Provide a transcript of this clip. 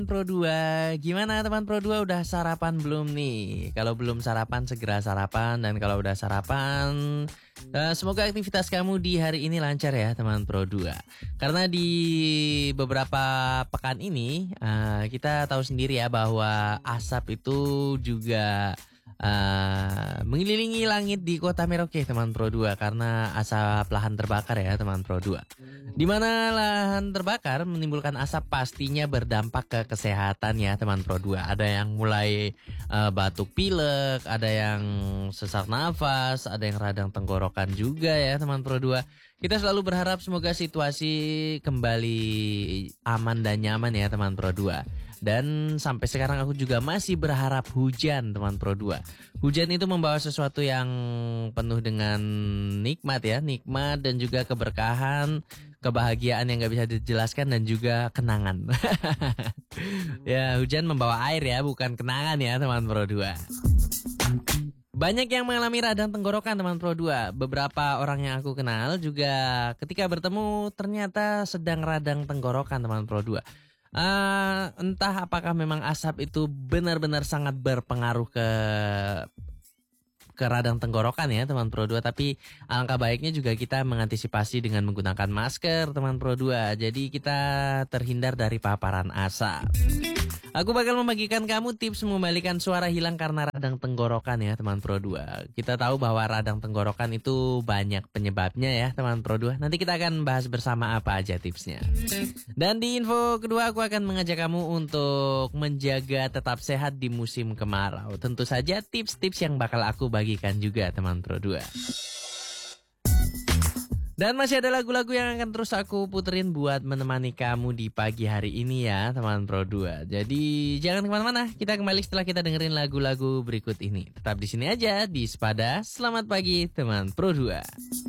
Pro 2, gimana teman Pro 2 udah sarapan belum nih? Kalau belum sarapan segera sarapan, dan kalau udah sarapan semoga aktivitas kamu di hari ini lancar ya teman Pro 2. Karena di beberapa pekan ini kita tahu sendiri ya bahwa asap itu juga mengelilingi langit di kota Merauke teman Pro 2, karena asap lahan terbakar ya teman Pro 2. Di mana lahan terbakar menimbulkan asap pastinya berdampak ke kesehatan ya teman Pro 2. Ada yang mulai batuk pilek, ada yang sesak nafas, ada yang radang tenggorokan juga ya teman Pro 2. Kita selalu berharap semoga situasi kembali aman dan nyaman ya teman Pro 2. Dan sampai sekarang aku juga masih berharap hujan teman Pro 2. Hujan itu membawa sesuatu yang penuh dengan nikmat ya, nikmat dan juga keberkahan, kebahagiaan yang gak bisa dijelaskan dan juga kenangan. Ya, hujan membawa air ya, bukan kenangan ya teman Pro 2. Banyak yang mengalami radang tenggorokan teman Pro 2. Beberapa orang yang aku kenal juga ketika bertemu ternyata sedang radang tenggorokan teman Pro 2. Entah apakah memang asap itu benar-benar sangat berpengaruh ke radang tenggorokan ya teman Pro 2, tapi alangkah baiknya juga kita mengantisipasi dengan menggunakan masker teman Pro 2. Jadi kita terhindar dari paparan asap. Aku bakal membagikan kamu tips mengembalikan suara hilang karena radang tenggorokan ya teman Pro 2. Kita tahu bahwa radang tenggorokan itu banyak penyebabnya ya teman Pro 2. Nanti kita akan bahas bersama apa aja tipsnya. Dan di info kedua aku akan mengajak kamu untuk menjaga tetap sehat di musim kemarau. Tentu saja tips-tips yang bakal aku bagikan juga teman Pro 2. Dan masih ada lagu-lagu yang akan terus aku puterin buat menemani kamu di pagi hari ini ya teman Pro 2. Jadi jangan kemana-mana, kita kembali setelah kita dengerin lagu-lagu berikut ini. Tetap di sini aja di Sepada. Selamat pagi teman Pro 2.